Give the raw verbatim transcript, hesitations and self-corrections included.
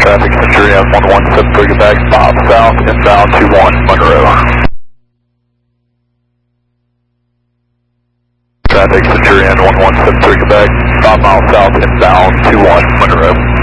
Traffic Centurion one one seven three, get back, five south, inbound two one, Monroe. Traffic Centurion one one seven three, Quebec, five miles south, inbound two one, Monroe.